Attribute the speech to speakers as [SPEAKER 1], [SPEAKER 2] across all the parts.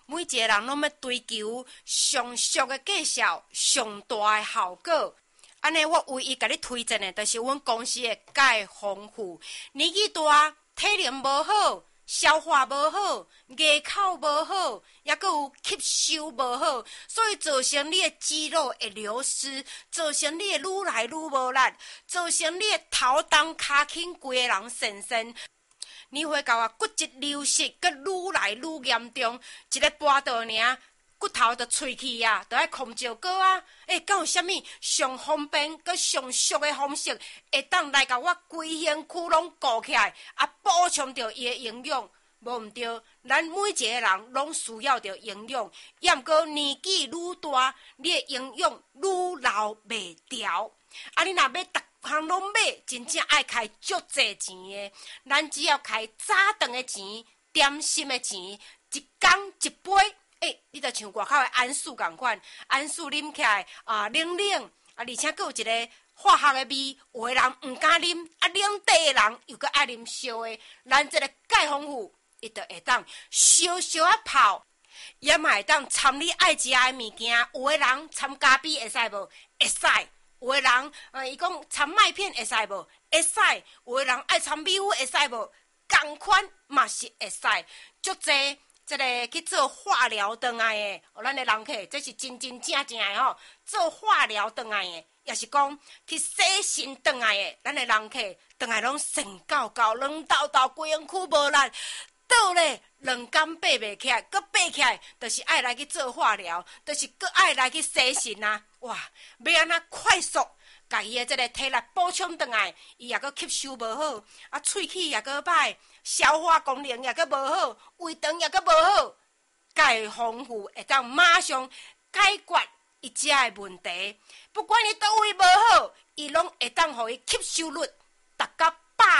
[SPEAKER 1] 每一个人拢要追求上俗的绩效、上大的效果。安尼，我唯一甲你推荐的，就是阮公司的钙丰富。年纪大，体能无好，消化无好，牙口无好，也阁有吸收无好，所以造成你的肌肉会流失，造成你的愈来愈无力，造成你的头重脚轻，规个人神神。你会甲我骨质流失，阁愈来愈严重，一个跋倒尔。骨头就喙齿啊，都爱控石膏啊！敢有啥物上方便、阁上俗的方式，会当来甲我规身躯拢顾起来，补充着伊的营养？无毋对，咱每一个人拢需要着营养，也毋过年纪愈大，你的营养愈留袂牢。你若要逐项拢买，真正爱开足济钱的。咱只要开早顿的钱、点心的钱，一工一杯。你就像外口的安素共款，安素啉起来冷冷而且佫有一个化学的味，有的人毋敢啉，冷茶的人又佫爱啉烧的。咱这个钙丰富，伊就会当烧烧泡，也嘛会当掺你爱食的物件。有的人掺咖啡会使无？会使。有的人伊讲掺麦片会使无？会使。有的人爱掺米糊会使无？同款嘛是会使，足济。这个去做化疗倒来的，咱的人客这是真真正正的吼。做化疗倒来的，也是讲去洗肾倒来的，咱的人客倒来拢肾高高、软豆豆、规身躯无力，倒咧2工爬袂起来，搁爬起来，就是爱来去做化疗，就是搁爱来去洗肾啊！哇，要安怎快速？甲伊的这个体力补充倒来，伊也阁吸收无好，喙齿也阁歹，消化功能也阁无好，胃肠也阁无好。钙丰富会当马上解决伊遮的问题，不管伊倒位无好，伊拢会当互伊吸收率达到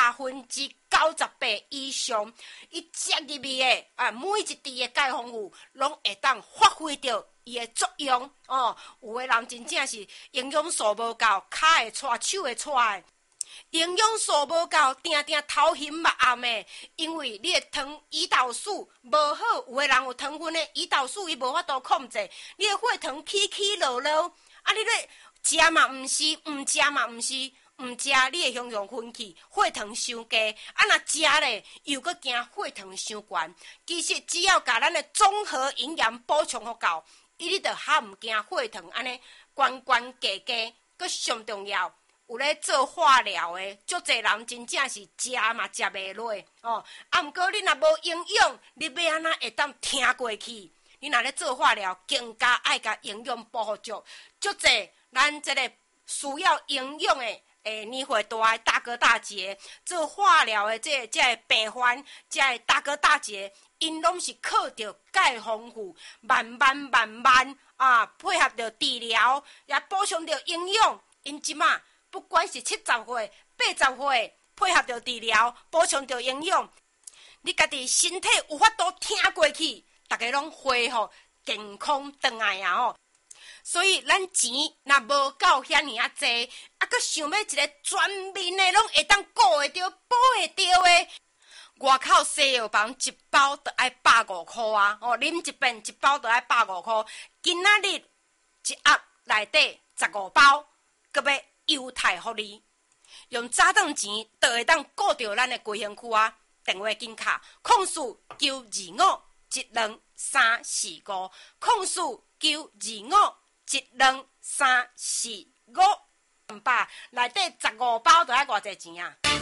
[SPEAKER 1] 98%以上。伊食入去的每一滴的钙丰富，拢会当发挥着伊的作用有的人真正是营养素无够，骹会喘，手会喘的。营养素无够，定定头晕目暗的，因为你的糖胰岛素无好。有的人有糖分的胰岛素，伊无法度控制，你的血糖起起落落。你咧食嘛毋是，毋食嘛毋是，毋食你会常分去，血糖伤低。若食咧，又搁惊血糖伤悬。其实只要甲咱的综合营养补充好够，你就较毋惊血糖安尼悬悬低低。搁上重要。有咧做化疗的，足侪人真正是食嘛食袂落毋过你若无营养，你要安怎会当挺过去？你若咧做化疗，更加爱甲营养保护足。足侪咱这个需要营养的年岁大的大哥大姐，做化疗的这个病患，这个大哥大姐，因拢是靠着钙丰富，慢慢配合着治疗，也补充着营养，因即马。不管是70岁、80岁，配合着治疗，补充着营养，你家己身体有法度挺过去，大家拢恢复健康回来啊！所以咱钱若无够遐尔啊济，阁想要一个全面的拢会当顾会着、保会着的，外口西药房一包就要150块啊！啉一遍一包就要150块，今仔日一盒内底15包，阁要优待福利，用早顿钱就会当顾着咱的规身躯啊！电话紧卡，0425-12345，0425-12345，内底15包就要偌济钱啊！